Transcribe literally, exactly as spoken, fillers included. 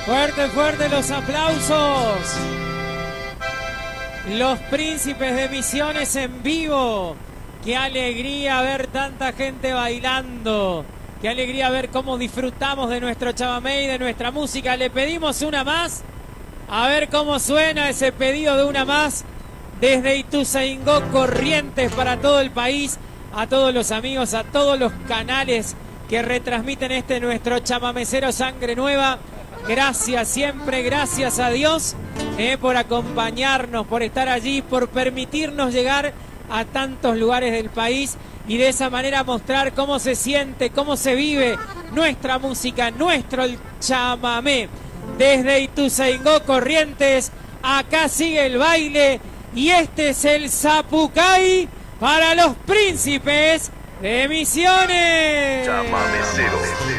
Fuerte, fuerte los aplausos. Los Príncipes de Misiones en vivo. Qué alegría ver tanta gente bailando. Qué alegría ver cómo disfrutamos de nuestro chamamé y de nuestra música. Le pedimos una más. A ver cómo suena ese pedido de una más. Desde Ituzaingó, Corrientes, para todo el país. A todos los amigos, a todos los canales que retransmiten este nuestro chamamecero Sangre Nueva. Gracias siempre, gracias a Dios eh, por acompañarnos, por estar allí, por permitirnos llegar a tantos lugares del país y de esa manera mostrar cómo se siente, cómo se vive nuestra música, nuestro chamamé. Desde Ituzaingó, Corrientes, acá sigue el baile y este es el Zapucay para los Príncipes de Misiones. Chamamecero.